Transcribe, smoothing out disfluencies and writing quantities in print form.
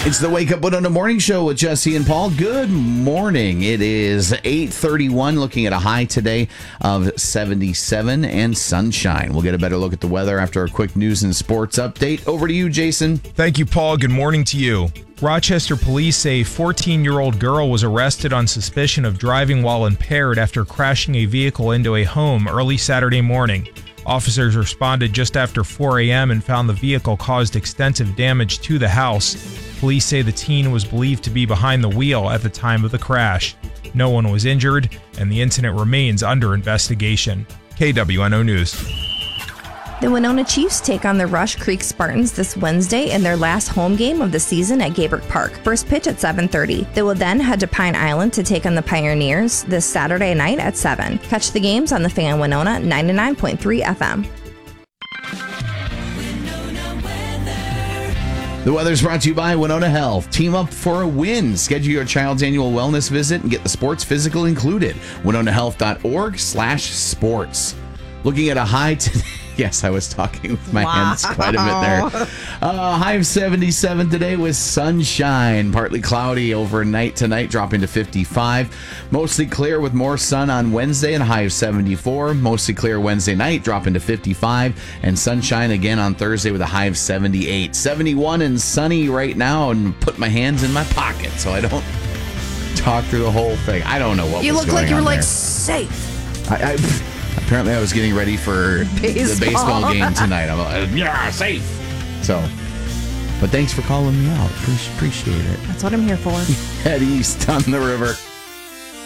It's the Wake Up Winona Morning Show with Jesse and Paul. Good morning. It is 8:31, looking at a high today of 77 and sunshine. We'll get a better look at the weather after a quick news and sports update. Over to you, Jason. Thank you, Paul. Good morning to you. Rochester police say a 14-year-old girl was arrested on suspicion of driving while impaired after crashing a vehicle into a home early Saturday morning. Officers responded just after 4 a.m. and found the vehicle caused extensive damage to the house. Police say the teen was believed to be behind the wheel at the time of the crash. No one was injured, and the incident remains under investigation. KWNO News. The Winona Chiefs take on the Rush Creek Spartans this Wednesday in their last home game of the season at Gayberg Park. First pitch at 7:30. They will then head to Pine Island to take on the Pioneers this Saturday night at 7. Catch the games on the Fan Winona 99.3 FM. The weather's brought to you by Winona Health. Team up for a win. Schedule your child's annual wellness visit and get the sports physical included. WinonaHealth.org/sports. Looking at a high today. Yes, I was talking with my hands quite a bit there. High of 77 today with sunshine. Partly cloudy overnight tonight, dropping to 55. Mostly clear with more sun on Wednesday and a high of 74. Mostly clear Wednesday night, dropping to 55. And sunshine again on Thursday with a high of 78. 71 and sunny right now, and put my hands in my pocket so I don't talk through the whole thing. I don't know what you was look going like you were on like there. safe. Apparently, I was getting ready for the baseball game tonight. I'm like, yeah, safe. So, but thanks for calling me out. Appreciate it. That's what I'm here for. Head east on the river.